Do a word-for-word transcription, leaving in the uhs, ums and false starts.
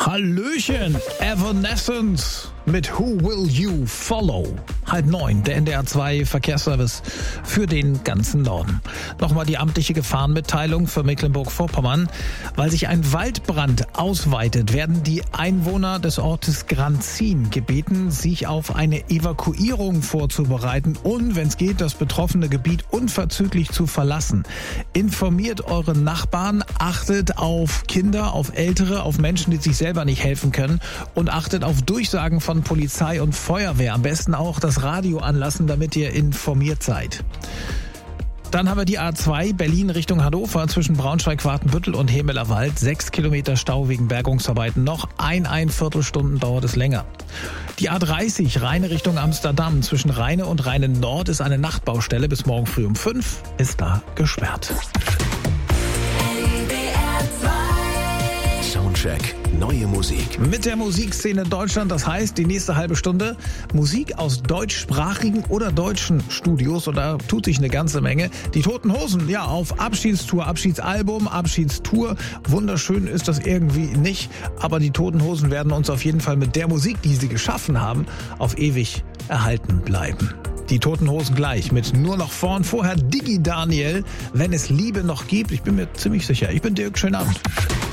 Hallöchen, Evanescence mit Who Will You Follow? Halb neun, der N D R zwei Verkehrsservice für den ganzen Norden. Nochmal die amtliche Gefahrenmitteilung für Mecklenburg-Vorpommern. Weil sich ein Waldbrand ausweitet, werden die Einwohner des Ortes Granzin gebeten, sich auf eine Evakuierung vorzubereiten und, wenn es geht, das betroffene Gebiet unverzüglich zu verlassen. Informiert eure Nachbarn, achtet auf Kinder, auf Ältere, auf Menschen, die sich selber nicht helfen können und achtet auf Durchsagen von Polizei und Feuerwehr. Am besten auch das Radio anlassen, damit ihr informiert seid. Dann haben wir die A zwei Berlin Richtung Hannover zwischen Braunschweig-Watenbüttel und Hemelerwald. Sechs Kilometer Stau wegen Bergungsarbeiten. Noch ein, ein Viertelstunden dauert es länger. Die A dreißig Rheine Richtung Amsterdam zwischen Rheine und Rheine Nord ist eine Nachtbaustelle. Bis morgen früh um fünf ist da gesperrt. Soundcheck. Neue Musik. Mit der Musikszene Deutschland, das heißt die nächste halbe Stunde Musik aus deutschsprachigen oder deutschen Studios, und da tut sich eine ganze Menge. Die Toten Hosen, ja, auf Abschiedstour, Abschiedsalbum, Abschiedstour. Wunderschön ist das irgendwie nicht, aber die Toten Hosen werden uns auf jeden Fall mit der Musik, die sie geschaffen haben, auf ewig erhalten bleiben. Die Toten Hosen gleich mit Nur noch vorn. Vorher Digi Daniel, Wenn es Liebe noch gibt. Ich bin mir ziemlich sicher. Ich bin Dirk, schönen Abend.